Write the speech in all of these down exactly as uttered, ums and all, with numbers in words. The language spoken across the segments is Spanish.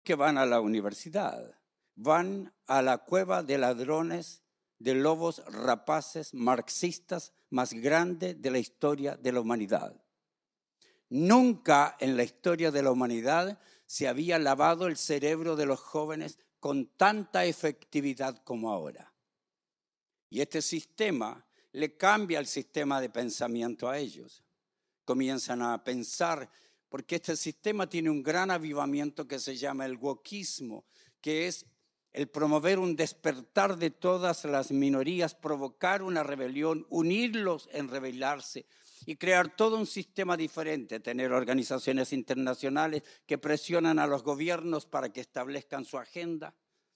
que van a la universidad, van a la cueva de ladrones, de lobos rapaces marxistas más grande de la historia de la humanidad. Nunca en la historia de la humanidad se había lavado el cerebro de los jóvenes con tanta efectividad como ahora. Y este sistema le cambia el sistema de pensamiento a ellos. Comienzan a pensar, porque este sistema tiene un gran avivamiento que se llama el wokismo, que es el promover un despertar de todas las minorías, provocar una rebelión, unirlos en rebelarse y crear todo un sistema diferente, tener organizaciones internacionales que presionan a los gobiernos para que establezcan su agenda,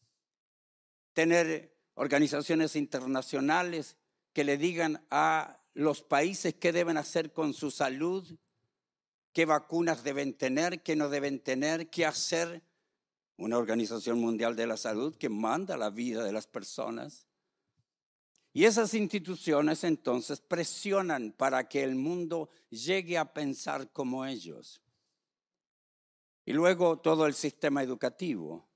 tener organizaciones internacionales que le digan a los países qué deben hacer con su salud, qué vacunas deben tener, qué no deben tener, qué hacer. Una Organización Mundial de la Salud que manda la vida de las personas. Y esas instituciones entonces presionan para que el mundo llegue a pensar como ellos. Y luego todo el sistema educativo.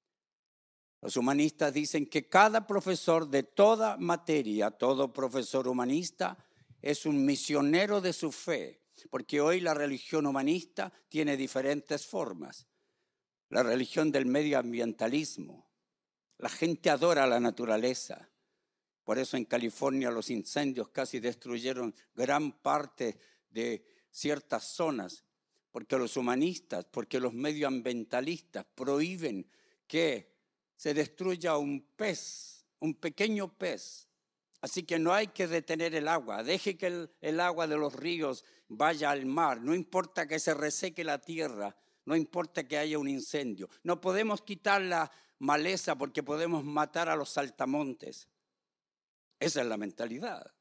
Los humanistas dicen que cada profesor de toda materia, todo profesor humanista, es un misionero de su fe, porque hoy la religión humanista tiene diferentes formas. La religión del medioambientalismo. La gente adora la naturaleza. Por eso en California los incendios casi destruyeron gran parte de ciertas zonas, porque los humanistas, porque los medioambientalistas prohíben que se destruya un pez, un pequeño pez. Así que no hay que detener el agua. Deje que el, el agua de los ríos vaya al mar. No importa que se reseque la tierra. No importa que haya un incendio. No podemos quitar la maleza porque podemos matar a los saltamontes. Esa es la mentalidad.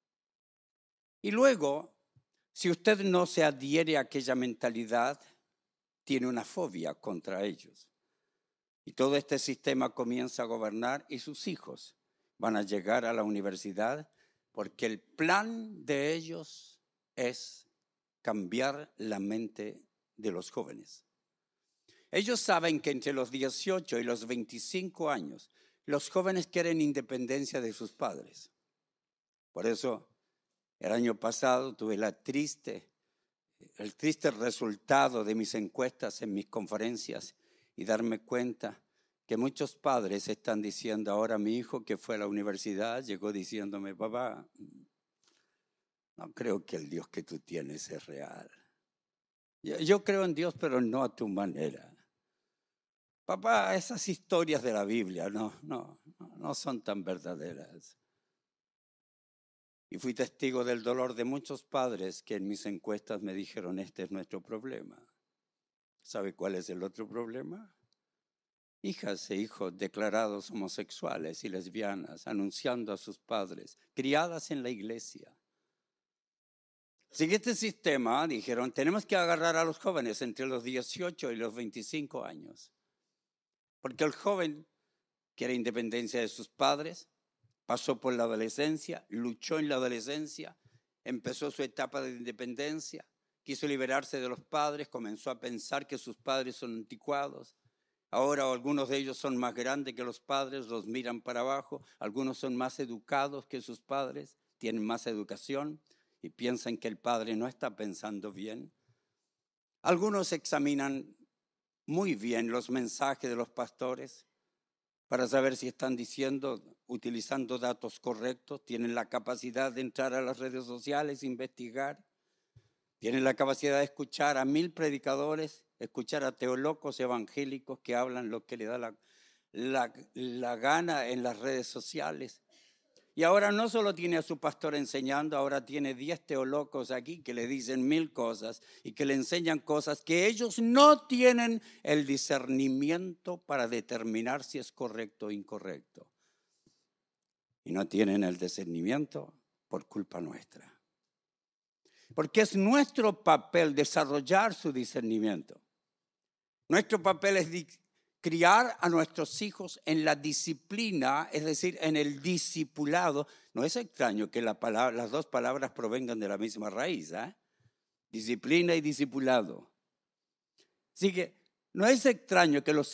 Y luego, si usted no se adhiere a aquella mentalidad, tiene una fobia contra ellos. Y todo este sistema comienza a gobernar y sus hijos van a llegar a la universidad porque el plan de ellos es cambiar la mente de los jóvenes. Ellos saben que entre los dieciocho y los veinticinco años, los jóvenes quieren independencia de sus padres. Por eso, el año pasado tuve la triste, el triste resultado de mis encuestas en mis conferencias y darme cuenta que muchos padres están diciendo, ahora mi hijo que fue a la universidad llegó diciéndome, papá, no creo que el Dios que tú tienes es real. Yo, yo creo en Dios, pero no a tu manera. Papá, esas historias de la Biblia no, no, no son tan verdaderas. Y fui testigo del dolor de muchos padres que en mis encuestas me dijeron, este es nuestro problema. ¿Sabe cuál es el otro problema? Hijas e hijos declarados homosexuales y lesbianas, anunciando a sus padres, criadas en la iglesia. Así que este sistema, dijeron, tenemos que agarrar a los jóvenes entre los dieciocho y los veinticinco años. Porque el joven quiere independencia de sus padres, pasó por la adolescencia, luchó en la adolescencia, empezó su etapa de independencia, quiso liberarse de los padres, comenzó a pensar que sus padres son anticuados. Ahora algunos de ellos son más grandes que los padres, los miran para abajo, algunos son más educados que sus padres, tienen más educación y piensan que el padre no está pensando bien. Algunos examinan muy bien los mensajes de los pastores para saber si están diciendo, utilizando datos correctos, tienen la capacidad de entrar a las redes sociales, investigar, tienen la capacidad de escuchar a mil predicadores, escuchar a teólogos evangélicos que hablan lo que le da la, la, la gana en las redes sociales. Y ahora no solo tiene a su pastor enseñando, ahora tiene diez teólogos aquí que le dicen mil cosas y que le enseñan cosas que ellos no tienen el discernimiento para determinar si es correcto o incorrecto. Y no tienen el discernimiento por culpa nuestra. Porque es nuestro papel desarrollar su discernimiento. Nuestro papel es criar a nuestros hijos en la disciplina, es decir, en el discipulado. No es extraño que la palabra, las dos palabras provengan de la misma raíz, ¿eh? Disciplina y discipulado. Así que No es extraño que los